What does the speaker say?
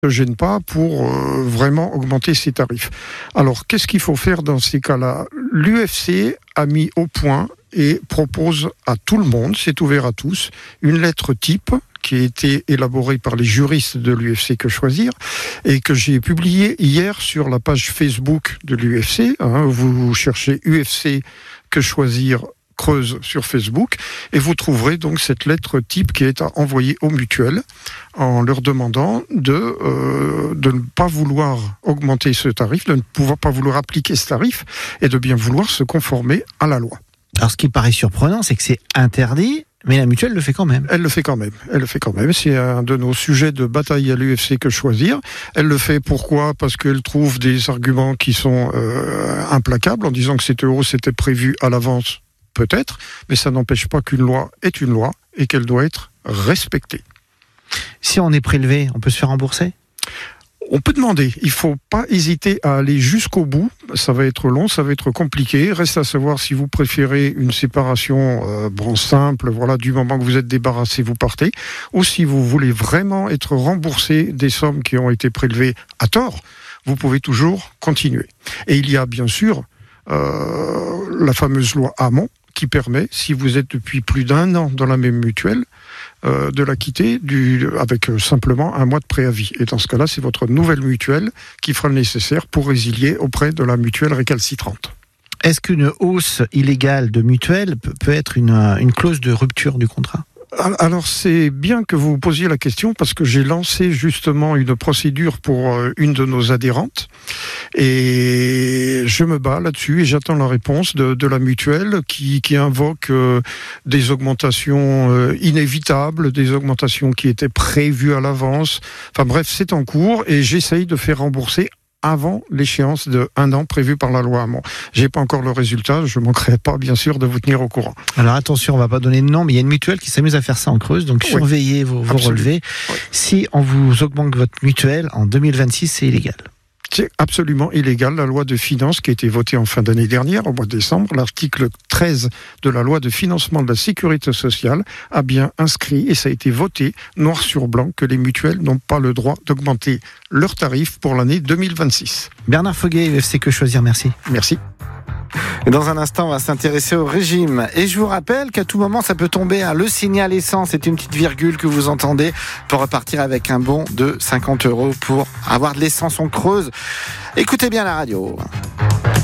ne gêne pas pour vraiment augmenter ses tarifs. Alors, qu'est-ce qu'il faut faire dans ces cas-là ? L'UFC a mis au point et propose à tout le monde, c'est ouvert à tous, une lettre type qui a été élaborée par les juristes de l'UFC Que Choisir et que j'ai publiée hier sur la page Facebook de l'UFC. Vous cherchez UFC Que Choisir Creuse sur Facebook et vous trouverez donc cette lettre type qui est à envoyer aux mutuelles en leur demandant de ne pas vouloir augmenter ce tarif, de ne pas vouloir appliquer ce tarif et de bien vouloir se conformer à la loi. Alors ce qui paraît surprenant, c'est que c'est interdit, mais la mutuelle le fait quand même. Elle le fait quand même. C'est un de nos sujets de bataille à l'UFC Que Choisir. Elle le fait pourquoi ? Parce qu'elle trouve des arguments qui sont implacables en disant que cet euro c'était prévu à l'avance, peut-être, mais ça n'empêche pas qu'une loi est une loi et qu'elle doit être respectée. Si on est prélevé, on peut se faire rembourser ? On peut demander, il ne faut pas hésiter à aller jusqu'au bout, ça va être long, ça va être compliqué, reste à savoir si vous préférez une séparation simple, du moment que vous êtes débarrassé, vous partez, ou si vous voulez vraiment être remboursé des sommes qui ont été prélevées à tort, vous pouvez toujours continuer. Et il y a bien sûr la fameuse loi Hamon qui permet, si vous êtes depuis plus d'1 an dans la même mutuelle, de la quitter avec simplement 1 mois de préavis. Et dans ce cas-là, c'est votre nouvelle mutuelle qui fera le nécessaire pour résilier auprès de la mutuelle récalcitrante. Est-ce qu'une hausse illégale de mutuelle peut être une clause de rupture du contrat ? Alors c'est bien que vous posiez la question parce que j'ai lancé justement une procédure pour une de nos adhérentes et je me bats là-dessus et j'attends la réponse de la mutuelle qui invoque des augmentations inévitables, des augmentations qui étaient prévues à l'avance. Enfin bref, c'est en cours et j'essaye de faire rembourser avant l'échéance de 1 an prévue par la loi Hamon. J'ai pas encore le résultat, je manquerai pas bien sûr de vous tenir au courant. Alors attention, on va pas donner de nom, mais il y a une mutuelle qui s'amuse à faire ça en Creuse, donc surveillez vos relevés. Oui. Si on vous augmente votre mutuelle en 2026, c'est illégal. C'est absolument illégal. La loi de finances qui a été votée en fin d'année dernière, au mois de décembre, l'article 13 de la loi de financement de la sécurité sociale a bien inscrit, et ça a été voté noir sur blanc, que les mutuelles n'ont pas le droit d'augmenter leurs tarifs pour l'année 2026. Bernard Foguet, UFC Que Choisir, merci. Merci. Et dans un instant, on va s'intéresser au régime. Et je vous rappelle qu'à tout moment, ça peut tomber. Le signal essence, c'est une petite virgule que vous entendez pour repartir avec un bon de 50 € pour avoir de l'essence en Creuse. Écoutez bien la radio.